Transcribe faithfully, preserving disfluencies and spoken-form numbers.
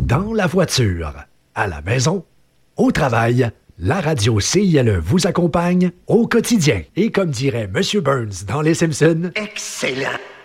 dans la voiture, à la maison, au travail, la radio C I L E vous accompagne au quotidien. Et comme dirait M. Burns dans Les Simpsons, excellent!